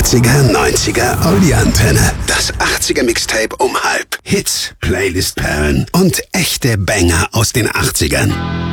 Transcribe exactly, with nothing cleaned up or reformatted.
achtziger, neunziger, Audioantenne. Das achtziger Mixtape um halb. Hits, Playlist-Perlen und echte Banger aus den achtzigern.